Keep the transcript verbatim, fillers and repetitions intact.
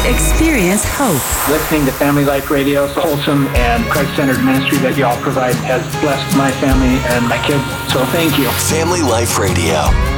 Experience hope. Listening to Family Life Radio, wholesome and Christ-centered ministry that you all provide has blessed my family and my kids. So thank you. Family Life Radio.